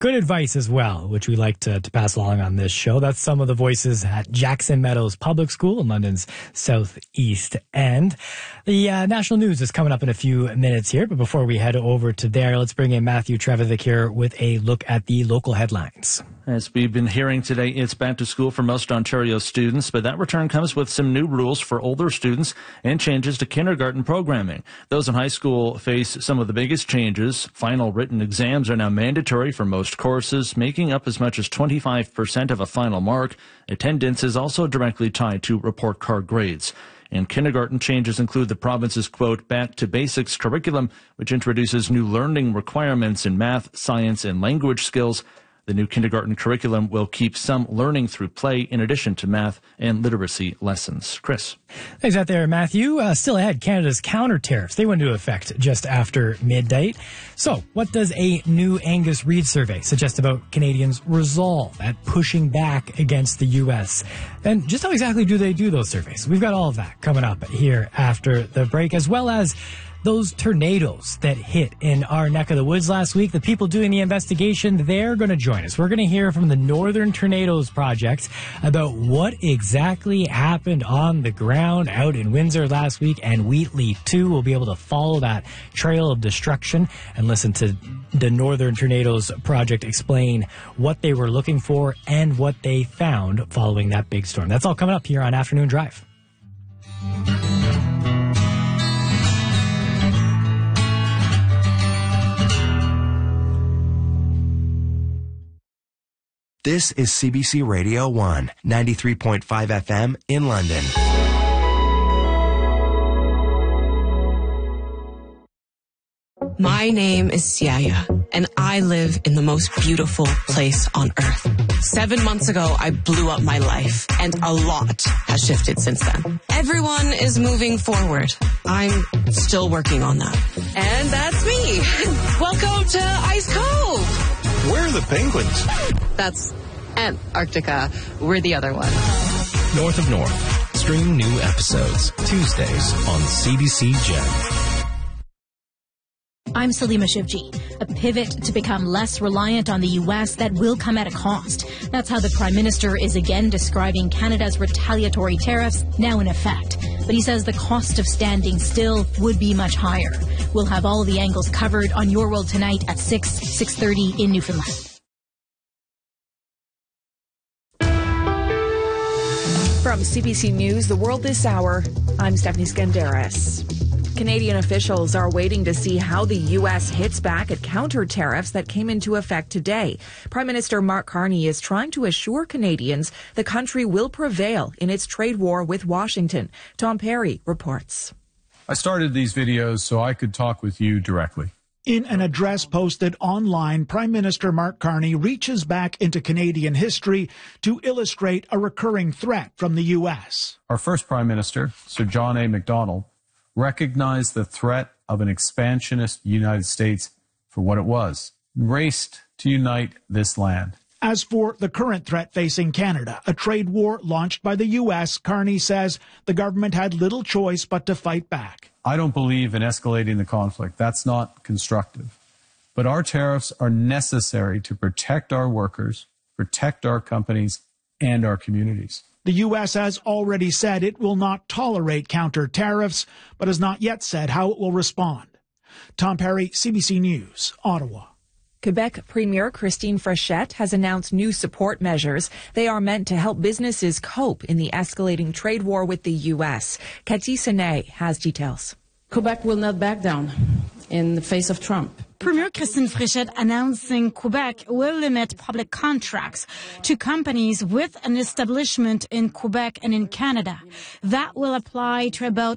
good advice as well, which we like to pass along on this show. That's some of the voices at Jackson Meadows Public School in London's southeast end. The national news is coming up in a few minutes here, but before we head over to there, let's bring in Matthew Trevivic here with a look at the local headlines. As we've been hearing today, it's back to school for most Ontario students, but that return comes with some new rules for older students and changes to kindergarten programming. Those in high school face some of the biggest changes. Final written exams are now mandatory for most courses, making up as much as 25% of a final mark. Attendance is also directly tied to report card grades. And kindergarten changes include the province's, quote, back to basics curriculum, which introduces new learning requirements in math, science, and language skills. The new kindergarten curriculum will keep some learning through play in addition to math and literacy lessons. Chris. Thanks out there, Matthew. Still ahead, Canada's counter tariffs. They went into effect just after midnight. So what does a new Angus Reid survey suggest about Canadians' resolve at pushing back against the U.S.? And just how exactly do they do those surveys? We've got all of that coming up here after the break, as well as those tornadoes that hit in our neck of the woods last week. The people doing the investigation, they're going to join us. We're going to hear from the Northern Tornadoes Project about what exactly happened on the ground out in Windsor last week and Wheatley too. We'll be able to follow that trail of destruction and listen to the Northern Tornadoes Project explain what they were looking for and what they found following that big storm. That's all coming up here on Afternoon Drive. This is CBC Radio 1, 93.5 FM in London. My name is Siaya, and I live in the most beautiful place on earth. 7 months ago, I blew up my life, and a lot has shifted since then. Everyone is moving forward. I'm still working on that. And that's me. Welcome to Ice Cove. Where are the penguins? That's Antarctica. We're the other one. North of North. Stream new episodes Tuesdays on CBC Gem. I'm Salima Shivji. A pivot to become less reliant on the U.S. that will come at a cost. That's how the Prime Minister is again describing Canada's retaliatory tariffs now in effect. But he says the cost of standing still would be much higher. We'll have all of the angles covered on Your World Tonight at 6:30 in Newfoundland. From CBC News, The World This Hour, I'm Stephanie Skandaris. Canadian officials are waiting to see how the U.S. hits back at counter tariffs that came into effect today. Prime Minister Mark Carney is trying to assure Canadians the country will prevail in its trade war with Washington. Tom Perry reports. I started these videos so I could talk with you directly. In an address posted online, Prime Minister Mark Carney reaches back into Canadian history to illustrate a recurring threat from the U.S. Our first Prime Minister, Sir John A. Macdonald, recognized the threat of an expansionist United States for what it was, raced to unite this land. As for the current threat facing Canada, a trade war launched by the U.S., Carney says the government had little choice but to fight back. I don't believe in escalating the conflict. That's not constructive. But our tariffs are necessary to protect our workers, protect our companies, and our communities. The U.S. has already said it will not tolerate counter tariffs, but has not yet said how it will respond. Tom Perry, CBC News, Ottawa. Quebec Premier Christine Frechette has announced new support measures. They are meant to help businesses cope in the escalating trade war with the U.S. Cathy Senet has details. Quebec will not back down in the face of Trump. Premier Christine Frechette announcing Quebec will limit public contracts to companies with an establishment in Quebec and in Canada. That will apply to about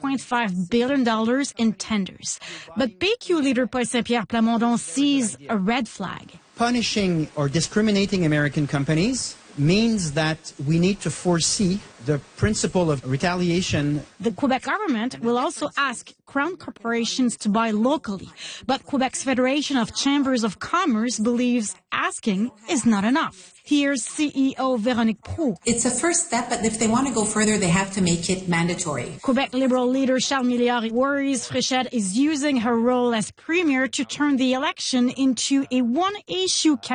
$1.5 billion in tenders. But PQ leader Paul Saint-Pierre Plamondon sees a red flag. Punishing or discriminating American companies means that we need to foresee the principle of retaliation. The Quebec government will also ask crown corporations to buy locally, but Quebec's Federation of Chambers of Commerce believes asking is not enough. Here's CEO Véronique Proulx. It's a first step, but if they want to go further, they have to make it mandatory. Quebec Liberal leader Charles Milliard worries Frechette is using her role as premier to turn the election into a one-issue campaign.